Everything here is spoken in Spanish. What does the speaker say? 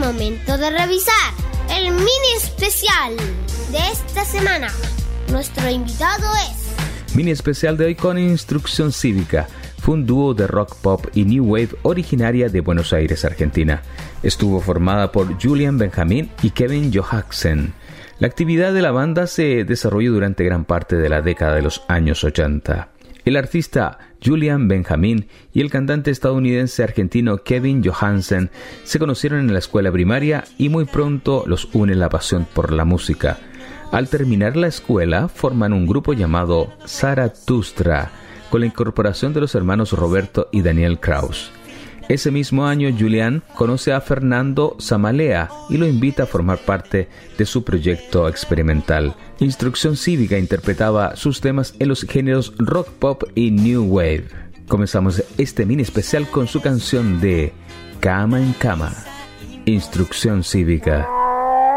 momento de revisar el mini especial de esta semana. Nuestro invitado es... Mini especial de hoy con Instrucción Cívica. Fue un dúo de rock pop y new wave originaria de Buenos Aires, Argentina. Estuvo formada por Julian Benjamin y Kevin Johansen. La actividad de la banda se desarrolló durante gran parte de la década de los años 80. El artista Julian Benjamin y el cantante estadounidense-argentino Kevin Johansen se conocieron en la escuela primaria y muy pronto los une la pasión por la música. Al terminar la escuela, forman un grupo llamado Zaratustra, con la incorporación de los hermanos Roberto y Daniel Kraus. Ese mismo año, Julian conoce a Fernando Zamalea y lo invita a formar parte de su proyecto experimental. Instrucción Cívica interpretaba sus temas en los géneros rock pop y new wave. Comenzamos este mini especial con su canción de Cama en Cama. Instrucción Cívica.